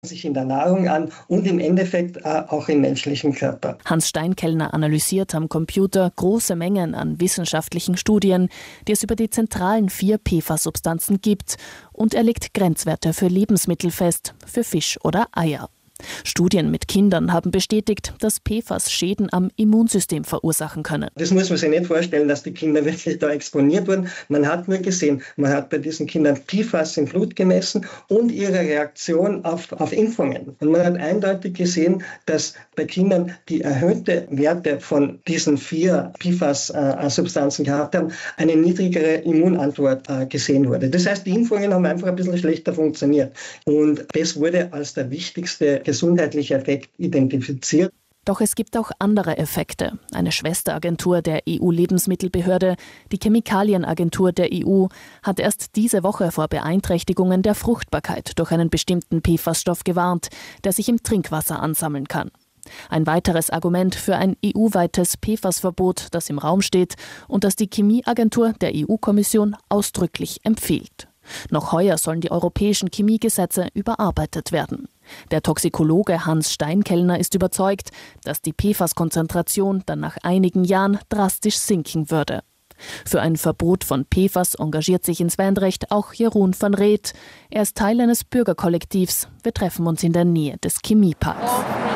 sich in der Nahrung an und im Endeffekt auch im menschlichen Körper. Hans Steinkellner analysiert am Computer große Mengen an wissenschaftlichen Studien, die es über die zentralen 4 PFAS-Substanzen gibt, und er legt Grenzwerte für Lebensmittel fest, für Fisch oder Eier. Studien mit Kindern haben bestätigt, dass PFAS Schäden am Immunsystem verursachen können. Das muss man sich nicht vorstellen, dass die Kinder wirklich da exponiert wurden. Man hat nur gesehen, man hat bei diesen Kindern PFAS im Blut gemessen und ihre Reaktion auf Impfungen. Und man hat eindeutig gesehen, dass bei Kindern, die erhöhte Werte von diesen 4 PFAS-Substanzen gehabt haben, eine niedrigere Immunantwort gesehen wurde. Das heißt, die Impfungen haben einfach ein bisschen schlechter funktioniert. Und das wurde als der wichtigste gesundheitlicher Effekt identifiziert. Doch es gibt auch andere Effekte. Eine Schwesteragentur der EU-Lebensmittelbehörde, die Chemikalienagentur der EU, hat erst diese Woche vor Beeinträchtigungen der Fruchtbarkeit durch einen bestimmten PFAS-Stoff gewarnt, der sich im Trinkwasser ansammeln kann. Ein weiteres Argument für ein EU-weites PFAS-Verbot, das im Raum steht und das die Chemieagentur der EU-Kommission ausdrücklich empfiehlt. Noch heuer sollen die europäischen Chemiegesetze überarbeitet werden. Der Toxikologe Hans Steinkellner ist überzeugt, dass die PFAS-Konzentration dann nach einigen Jahren drastisch sinken würde. Für ein Verbot von PFAS engagiert sich in Zwijndrecht auch Jeroen van Reet. Er ist Teil eines Bürgerkollektivs. Wir treffen uns in der Nähe des Chemieparks.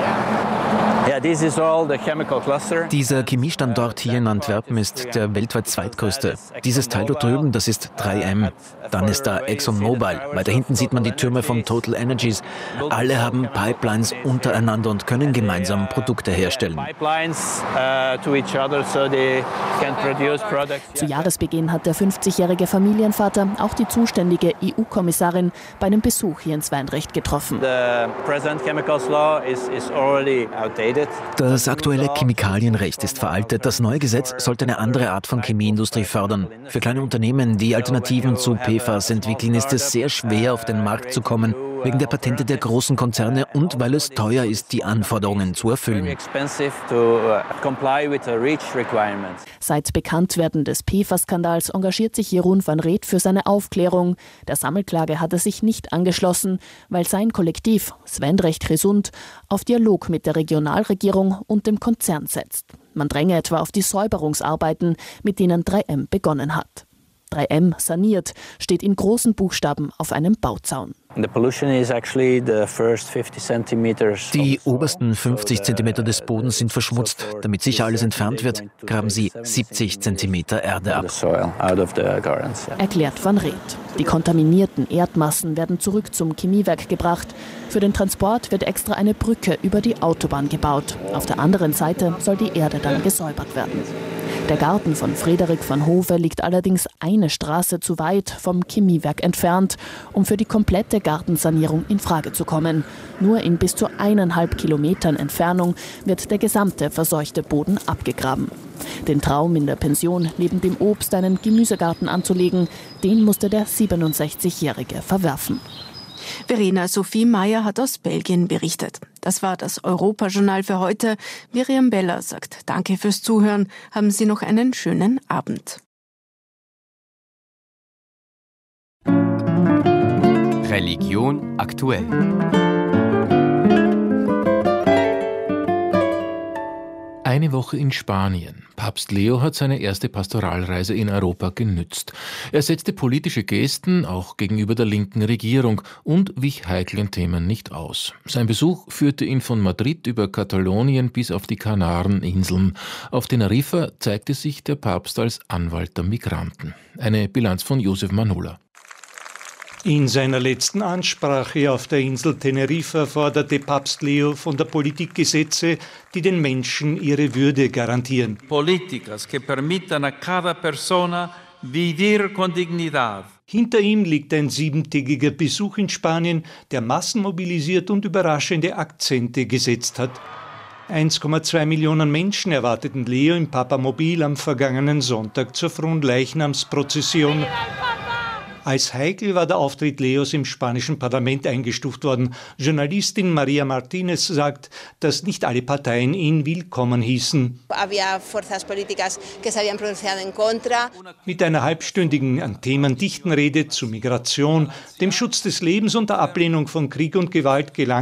Dieser Chemiestandort hier in Antwerpen ist der weltweit zweitgrößte. Dieses Teil dort drüben, das ist 3M. Dann ist da ExxonMobil. Weiter hinten sieht man die Türme von Total Energies. Alle haben Pipelines untereinander und können gemeinsam Produkte herstellen. Zu Jahresbeginn hat der 50-jährige Familienvater auch die zuständige EU-Kommissarin bei einem Besuch hier in Zwijndrecht getroffen. Das aktuelle Chemikalienrecht ist veraltet. Das neue Gesetz sollte eine andere Art von Chemieindustrie fördern. Für kleine Unternehmen, die Alternativen zu PFAS entwickeln, ist es sehr schwer, auf den Markt zu kommen, wegen der Patente der großen Konzerne und weil es teuer ist, die Anforderungen zu erfüllen. Seit Bekanntwerden des PFAS-Skandals engagiert sich Jeroen van Reet für seine Aufklärung. Der Sammelklage hat er sich nicht angeschlossen, weil sein Kollektiv, Zwijndrecht Gesund, auf Dialog mit der Regionalregierung und dem Konzern setzt. Man dränge etwa auf die Säuberungsarbeiten, mit denen 3M begonnen hat. 3M saniert, steht in großen Buchstaben auf einem Bauzaun. Die obersten 50 cm des Bodens sind verschmutzt. Damit sicher alles entfernt wird, graben sie 70 cm Erde ab. Erklärt van Reet. Die kontaminierten Erdmassen werden zurück zum Chemiewerk gebracht. Für den Transport wird extra eine Brücke über die Autobahn gebaut. Auf der anderen Seite soll die Erde dann gesäubert werden. Der Garten von Frederik van Hove liegt allerdings eine Straße zu weit vom Chemiewerk entfernt, um für die komplette Gartensanierung in Frage zu kommen. Nur in bis zu 1,5 Kilometern Entfernung wird der gesamte verseuchte Boden abgegraben. Den Traum, in der Pension neben dem Obst einen Gemüsegarten anzulegen, den musste der 67-Jährige verwerfen. Verena Sophie Meyer hat aus Belgien berichtet. Das war das Europa-Journal für heute. Miriam Beller sagt Danke fürs Zuhören. Haben Sie noch einen schönen Abend. Religion aktuell. Eine Woche in Spanien. Papst Leo hat seine erste Pastoralreise in Europa genützt. Er setzte politische Gesten, auch gegenüber der linken Regierung, und wich heiklen Themen nicht aus. Sein Besuch führte ihn von Madrid über Katalonien bis auf die Kanareninseln. Auf Teneriffa zeigte sich der Papst als Anwalt der Migranten. Eine Bilanz von Josef Manola. In seiner letzten Ansprache auf der Insel Teneriffa forderte Papst Leo von der Politik Gesetze, die den Menschen ihre Würde garantieren. Políticas que permitan a cada persona vivir con dignidad. Hinter ihm liegt ein 7-tägiger Besuch in Spanien, der Massen mobilisiert und überraschende Akzente gesetzt hat. 1,2 Millionen Menschen erwarteten Leo im Papamobil am vergangenen Sonntag zur Fronleichnamsprozession. Als heikel war der Auftritt Leos im spanischen Parlament eingestuft worden. Journalistin Maria Martínez sagt, dass nicht alle Parteien ihn willkommen hießen. Mit einer halbstündigen, an Themen dichten Rede zu Migration, dem Schutz des Lebens und der Ablehnung von Krieg und Gewalt gelang